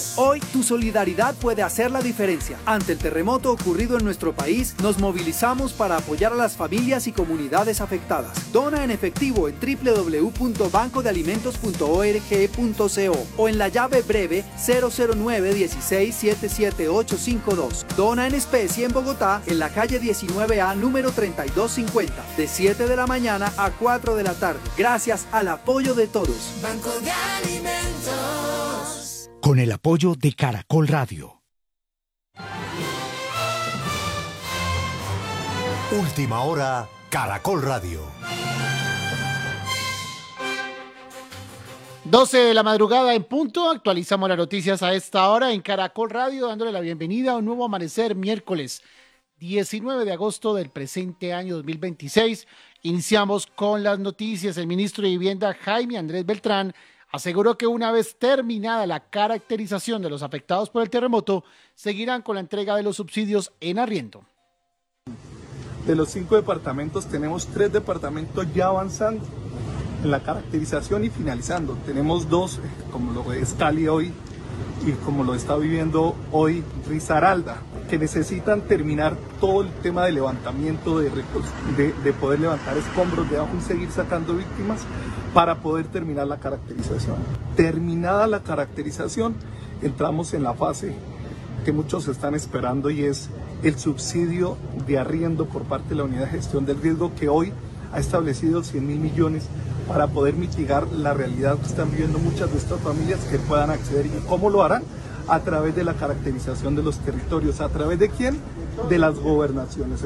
Hoy, tu solidaridad puede hacer la diferencia. Ante el terremoto ocurrido en nuestro país, nos movilizamos para apoyar a las familias y comunidades afectadas. Dona en efectivo en www.bancodealimentos.org.co o en la llave breve 009-16-77852. Dona en especie en Bogotá, en la calle 19A, número 3250, de 7 de la mañana a 4 de la tarde. Gracias al apoyo de todos. Banco de Alimentos. Con el apoyo de Caracol Radio. Última hora, Caracol Radio. 12 de la madrugada en punto. Actualizamos las noticias a esta hora en Caracol Radio, dándole la bienvenida a un nuevo amanecer miércoles 19 de agosto del presente año 2026. Iniciamos con las noticias. El ministro de Vivienda, Jaime Andrés Beltrán, aseguró que una vez terminada la caracterización de los afectados por el terremoto, seguirán con la entrega de los subsidios en arriendo. De los 5 departamentos, tenemos 3 departamentos ya avanzando en la caracterización y finalizando. Tenemos 2, como lo es Cali hoy y como lo está viviendo hoy Risaralda, que necesitan terminar todo el tema de levantamiento, de poder levantar escombros de abajo y seguir sacando víctimas para poder terminar la caracterización. Terminada la caracterización, entramos en la fase que muchos están esperando y es el subsidio de arriendo por parte de la Unidad de Gestión del Riesgo, que hoy ha establecido 100.000 millones para poder mitigar la realidad que están viviendo muchas de estas familias, que puedan acceder. ¿Y cómo lo harán? A través de la caracterización de los territorios. ¿A través de quién? De las gobernaciones.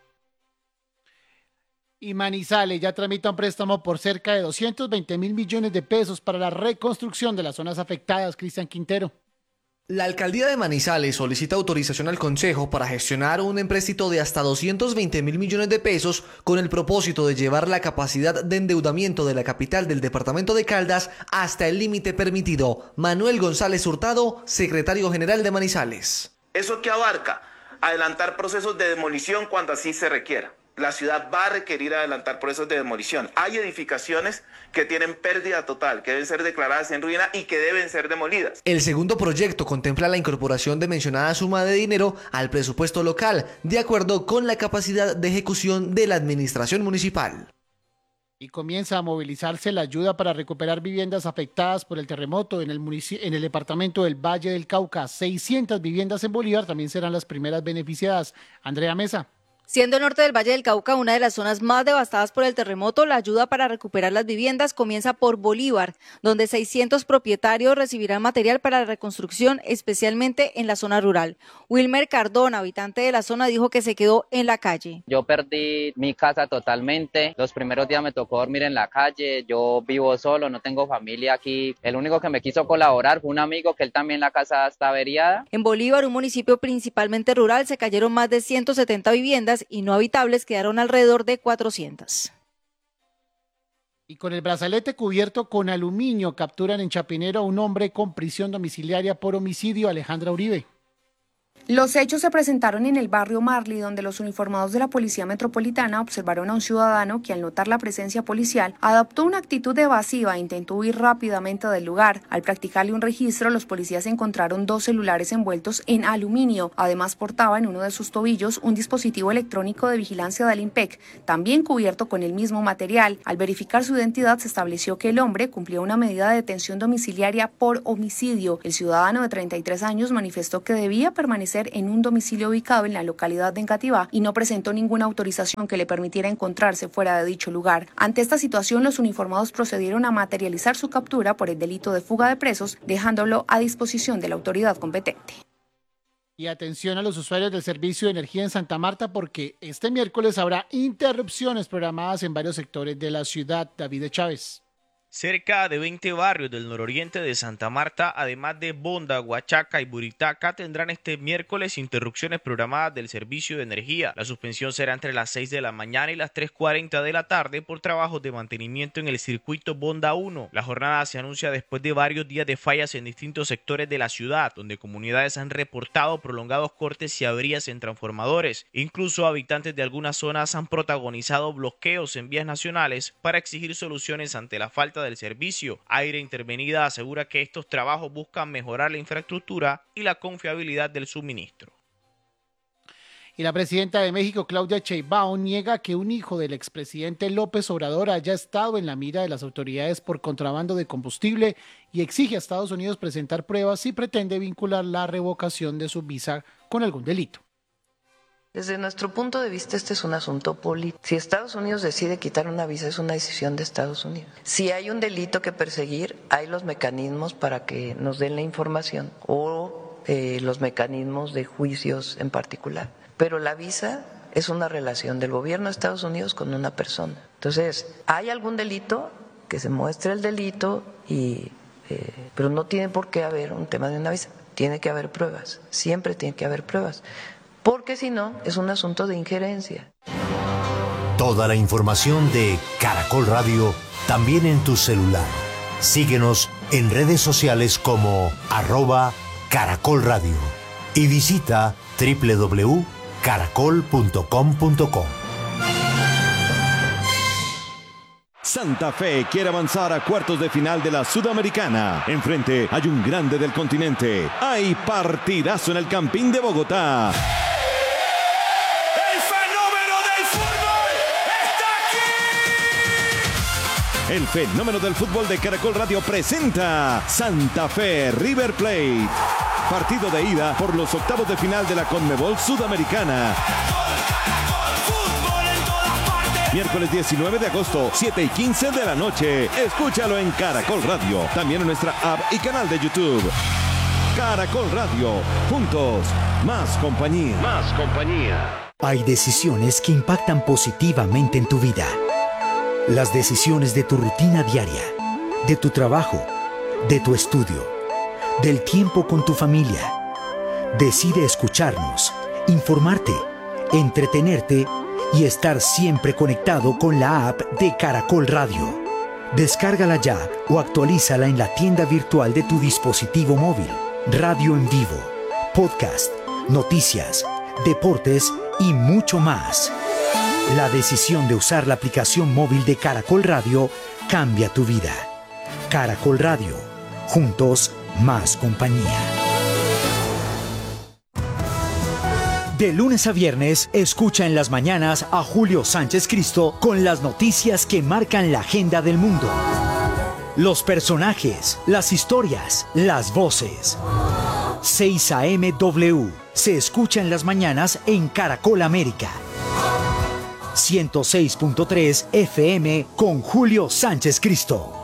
Y Manizales ya tramita un préstamo por cerca de 220.000 millones de pesos para la reconstrucción de las zonas afectadas. Cristian Quintero. La alcaldía de Manizales solicita autorización al Consejo para gestionar un empréstito de hasta 220.000 millones de pesos con el propósito de llevar la capacidad de endeudamiento de la capital del departamento de Caldas hasta el límite permitido. Manuel González Hurtado, secretario general de Manizales. ¿Eso qué abarca? Adelantar procesos de demolición cuando así se requiera. La ciudad va a requerir adelantar procesos de demolición. Hay edificaciones que tienen pérdida total, que deben ser declaradas en ruina y que deben ser demolidas. El segundo proyecto contempla la incorporación de mencionada suma de dinero al presupuesto local, de acuerdo con la capacidad de ejecución de la administración municipal. Y comienza a movilizarse la ayuda para recuperar viviendas afectadas por el terremoto en el departamento del Valle del Cauca. 600 viviendas en Bolívar también serán las primeras beneficiadas. Andrea Mesa. Siendo el norte del Valle del Cauca una de las zonas más devastadas por el terremoto, la ayuda para recuperar las viviendas comienza por Bolívar, donde 600 propietarios recibirán material para la reconstrucción, especialmente en la zona rural. Wilmer Cardona, habitante de la zona, dijo que se quedó en la calle. Yo perdí mi casa totalmente. Los primeros días me tocó dormir en la calle. Yo vivo solo, no tengo familia aquí. El único que me quiso colaborar fue un amigo, que él también la casa está averiada. En Bolívar, un municipio principalmente rural, se cayeron más de 170 viviendas y no habitables quedaron alrededor de 400. Y con el brazalete cubierto con aluminio capturan en Chapinero a un hombre con prisión domiciliaria por homicidio. Alejandra Uribe. Los hechos se presentaron en el barrio Marley, donde los uniformados de la Policía Metropolitana observaron a un ciudadano que, al notar la presencia policial, adoptó una actitud evasiva e intentó huir rápidamente del lugar. Al practicarle un registro, los policías encontraron 2 celulares envueltos en aluminio. Además, portaba en uno de sus tobillos un dispositivo electrónico de vigilancia del IMPEC, también cubierto con el mismo material. Al verificar su identidad, se estableció que el hombre cumplía una medida de detención domiciliaria por homicidio. El ciudadano de 33 años manifestó que debía permanecer en un domicilio ubicado en la localidad de Engativá y no presentó ninguna autorización que le permitiera encontrarse fuera de dicho lugar. Ante esta situación, los uniformados procedieron a materializar su captura por el delito de fuga de presos, dejándolo a disposición de la autoridad competente. Y atención a los usuarios del servicio de energía en Santa Marta, porque este miércoles habrá interrupciones programadas en varios sectores de la ciudad. David Chávez. Cerca de 20 barrios del nororiente de Santa Marta, además de Bonda, Huachaca y Buritaca, tendrán este miércoles interrupciones programadas del servicio de energía. La suspensión será entre las 6 de la mañana y las 3:40 de la tarde por trabajos de mantenimiento en el circuito Bonda 1. La jornada se anuncia después de varios días de fallas en distintos sectores de la ciudad, donde comunidades han reportado prolongados cortes y averías en transformadores. Incluso habitantes de algunas zonas han protagonizado bloqueos en vías nacionales para exigir soluciones ante la falta planta del servicio. Aire Intervenida asegura que estos trabajos buscan mejorar la infraestructura y la confiabilidad del suministro. Y la presidenta de México, Claudia Sheinbaum, niega que un hijo del expresidente López Obrador haya estado en la mira de las autoridades por contrabando de combustible y exige a Estados Unidos presentar pruebas si pretende vincular la revocación de su visa con algún delito. Desde nuestro punto de vista, este es un asunto político. Si Estados Unidos decide quitar una visa, es una decisión de Estados Unidos. Si hay un delito que perseguir, hay los mecanismos para que nos den la información o los mecanismos de juicios en particular. Pero la visa es una relación del gobierno de Estados Unidos con una persona. Entonces, hay algún delito, que se muestre el delito, pero no tiene por qué haber un tema de una visa. Tiene que haber pruebas, siempre tiene que haber pruebas, porque si no, es un asunto de injerencia. Toda la información de Caracol Radio también en tu celular. Síguenos en redes sociales como @Caracol Radio y visita www.caracol.com.co. Santa Fe quiere avanzar a cuartos de final de la Sudamericana. Enfrente hay un grande del continente. Hay partidazo en el Campín de Bogotá. ¡El fenómeno del fútbol está aquí! El fenómeno del fútbol de Caracol Radio presenta Santa Fe River Plate. Partido de ida por los octavos de final de la Conmebol Sudamericana. Miércoles 19 de agosto, 7:15 de la noche. Escúchalo en Caracol Radio. También en nuestra app y canal de YouTube. Caracol Radio. Juntos. Más compañía. Más compañía. Hay decisiones que impactan positivamente en tu vida. Las decisiones de tu rutina diaria, de tu trabajo, de tu estudio, del tiempo con tu familia. Decide escucharnos, informarte, entretenerte y estar siempre conectado con la app de Caracol Radio. Descárgala ya o actualízala en la tienda virtual de tu dispositivo móvil. Radio en vivo, podcast, noticias, deportes y mucho más. La decisión de usar la aplicación móvil de Caracol Radio cambia tu vida. Caracol Radio. Juntos, más compañía. De lunes a viernes, escucha en las mañanas a Julio Sánchez Cristo con las noticias que marcan la agenda del mundo. Los personajes, las historias, las voces. 6 AM W se escucha en las mañanas en Caracol América. 106.3 FM con Julio Sánchez Cristo.